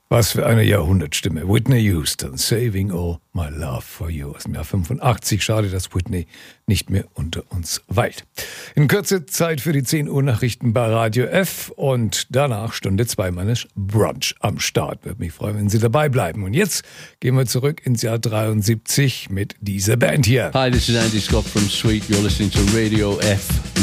Was für eine Jahrhundertstimme. Whitney Houston, Saving All My Love for You aus dem Jahr 85. Schade, dass Whitney nicht mehr unter uns weilt. In Kürze Zeit für die 10 Uhr Nachrichten bei Radio F und danach Stunde 2 meines Brunch am Start. Würde mich freuen, wenn Sie dabei bleiben. Und jetzt gehen wir zurück ins Jahr 73 mit dieser Band hier. Hi, this is Andy Scott from Sweet. You're listening to Radio F.